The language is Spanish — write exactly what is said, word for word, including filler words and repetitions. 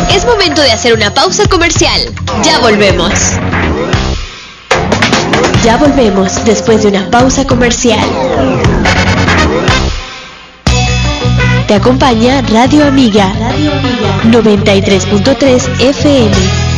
Es momento de hacer una pausa comercial. Ya volvemos. Ya volvemos después de una pausa comercial. Te acompaña Radio Amiga, Radio Amiga noventa y tres punto tres F M.